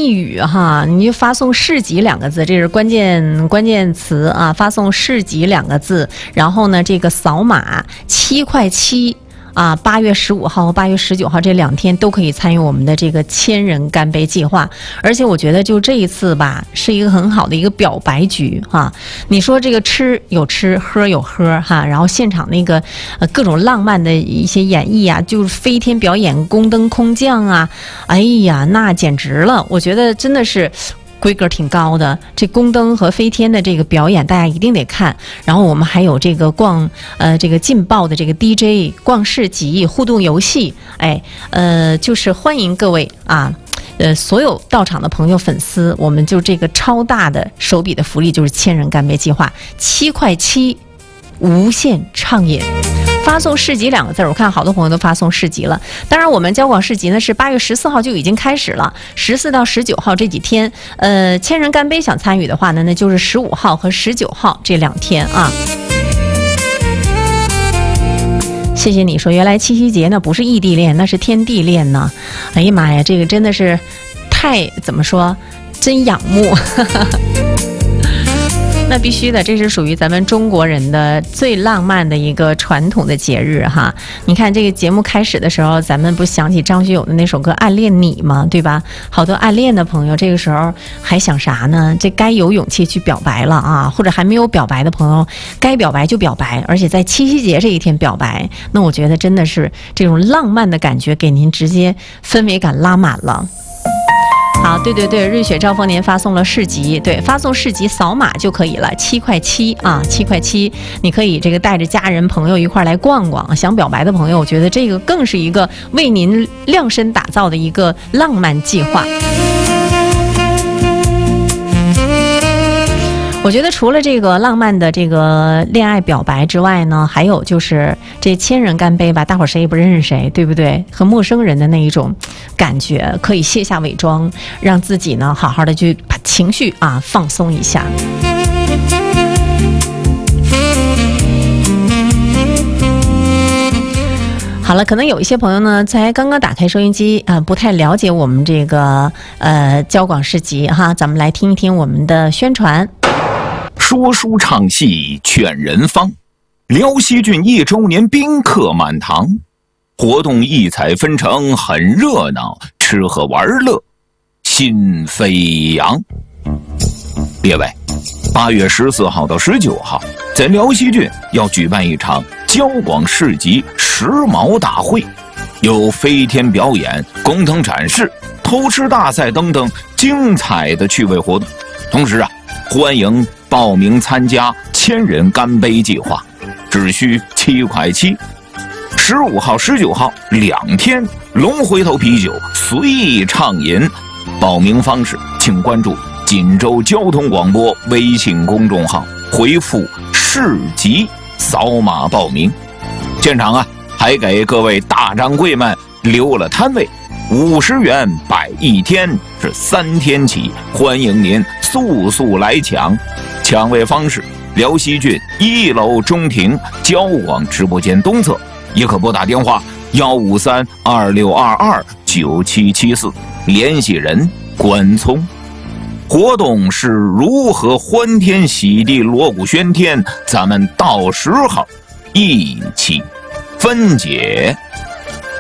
一语哈，你就发送市集2个字，这是关键词啊，发送市集2个字，然后呢，这个扫码7块7。啊，8月15号和8月19号这2天都可以参与我们的这个千人干杯计划，而且我觉得就这一次吧，是一个很好的一个表白局哈。你说这个吃有吃，喝有喝哈，然后现场那个各种浪漫的一些演绎啊，就是飞天表演、宫灯空降啊，哎呀，那简直了！我觉得真的是。规格挺高的，这宫灯和飞天的这个表演，大家一定得看。然后我们还有这个这个劲爆的这个 DJ 逛市集互动游戏，就是欢迎各位啊，所有到场的朋友粉丝，我们就这个超大的手笔的福利就是千人干杯计划，7块7，无限畅饮。发送市集2个字，我看好多朋友都发送市集了。当然，我们交广市集呢是8月14号就已经开始了，14到19号这几天，千人干杯想参与的话呢，那就是15号和19号这2天啊。谢谢你说，原来七夕节呢不是异地恋，那是天地恋呢。哎呀妈呀，这个真的是太怎么说，真仰慕。那必须的，这是属于咱们中国人的最浪漫的一个传统的节日哈。你看这个节目开始的时候，咱们不想起张学友的那首歌《暗恋你》吗？对吧？好多暗恋的朋友这个时候还想啥呢？这该有勇气去表白了啊，或者还没有表白的朋友，该表白就表白，而且在七夕节这一天表白，那我觉得真的是这种浪漫的感觉给您直接氛围感拉满了。好，对，瑞雪兆丰年发送了市集，对，发送市集扫码就可以了，7块7啊，7块7，你可以这个带着家人朋友一块来逛逛。想表白的朋友，我觉得这个更是一个为您量身打造的一个浪漫计划。我觉得除了这个浪漫的这个恋爱表白之外呢，还有就是这千人干杯吧，大伙谁也不认识谁，对不对？和陌生人的那一种感觉，可以卸下伪装，让自己呢好好的去把情绪啊放松一下。好了，可能有一些朋友呢才刚刚打开收音机不太了解我们这个交广市集哈，咱们来听一听我们的宣传。 说书唱戏劝人方，辽西郡1周年宾客满堂，活动异彩纷呈很热闹，吃喝玩乐心飞扬。列位，8月14号到19号，在辽西郡要举办一场交广市集时髦大会，有飞天表演、宫灯展示、偷吃大赛等等精彩的趣味活动。同时欢迎报名参加千人干杯计划，只需7块7。15号、19号2天，龙回头啤酒随意畅饮。报名方式，请关注锦州交通广播微信公众号，回复市集扫码报名。现场还给各位大掌柜们留了摊位，50元摆1天，是3天起，欢迎您速来抢。抢位方式：辽西郡1楼中庭交广直播间东侧，也可拨打电话153-2622-9774，联系人关聪。活动是如何欢天喜地、锣鼓喧天，咱们到时候一起分解。